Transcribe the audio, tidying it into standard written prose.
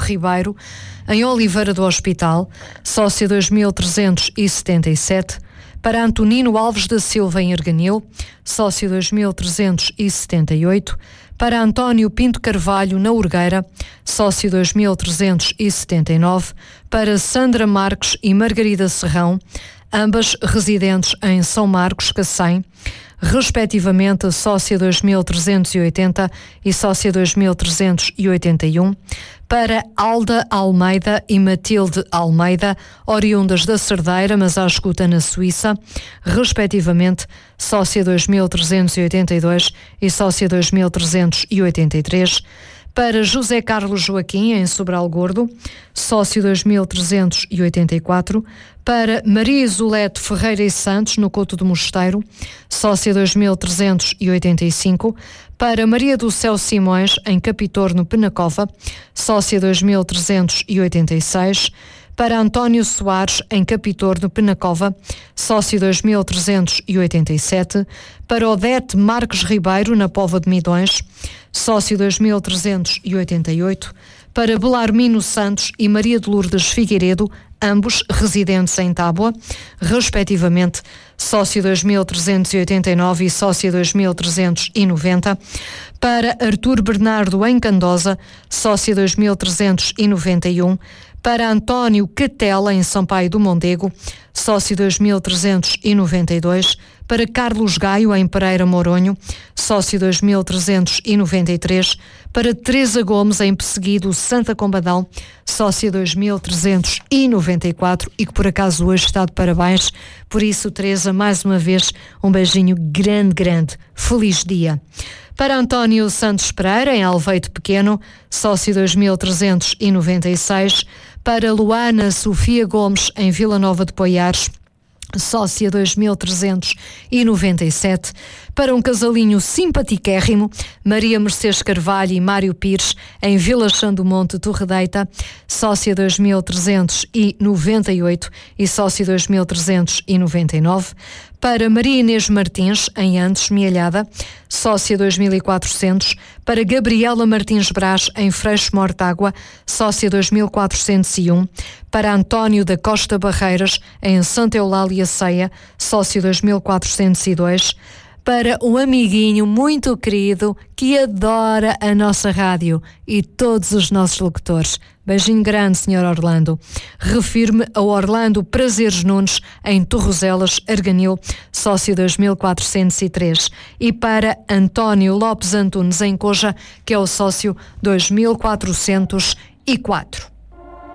Ribeiro, em Oliveira do Hospital, sócio 2377, para Antonino Alves da Silva, em Arganil, sócio 2378, para António Pinto Carvalho, na Urgueira, sócio 2379, para Sandra Marques e Margarida Serrão, ambas residentes em São Marcos, Cacém, respectivamente sócia 2380 e sócia 2381, para Alda Almeida e Matilde Almeida, oriundas da Cerdeira, mas à escuta na Suíça, respectivamente sócia 2382 e sócia 2383, para José Carlos Joaquim, em Sobral Gordo, sócio 2384, para Maria Isolete Ferreira e Santos, no Couto do Mosteiro, sócia 2385, para Maria do Céu Simões, em Capitor, no Penacova, sócia 2386, para António Soares, em Capitor, no Penacova, sócio 2387, para Odete Marques Ribeiro, na Póvoa de Midões, sócio 2388, para Belarmino Santos e Maria de Lourdes Figueiredo, ambos residentes em Tábua, respectivamente sócio 2389 e sócio 2390, para Artur Bernardo em Candosa, sócio 2391, para António Catela, em Sampaio do Mondego, sócio 2392, para Carlos Gaio, em Pereira Moronho, sócio 2393, para Teresa Gomes, em Pesseguido, Santa Combadão, sócia 2394, e que por acaso hoje está de parabéns. Por isso, Teresa, mais uma vez, um beijinho grande, feliz dia. Para António Santos Pereira, em Alveite Pequeno, sócio 2396, para Luana Sofia Gomes, em Vila Nova de Poiares, sócia 2397, para um casalinho simpatiquérrimo, Maria Mercedes Carvalho e Mário Pires, em Vila Chã do Monte, Torredeita, sócia 2398 e sócia 2399, para Maria Inês Martins, em Andes, Mielhada, sócia 2400, para Gabriela Martins Brás, em Freixo Mortágua, sócia 2401, para António da Costa Barreiras, em Santa Eulália Ceia, sócio 2402, para um amiguinho muito querido que adora a nossa rádio e todos os nossos locutores. Beijinho grande, Sr. Orlando. Refiro-me a Orlando Prazeres Nunes, em Torroselas, Arganil, sócio 2403. E para António Lopes Antunes, em Coja, que é o sócio 2404.